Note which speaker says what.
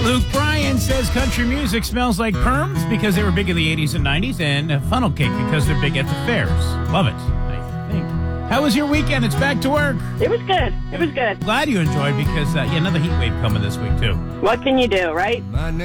Speaker 1: Luke Bryan says country music smells like perms because they were big in the 80s and 90s, and funnel cake because they're big at the fairs. Love it, I think. How was your weekend? It's back to work.
Speaker 2: It was good. It was good.
Speaker 1: Glad you enjoyed because, another heat wave coming this week, too.
Speaker 2: What can you do, right?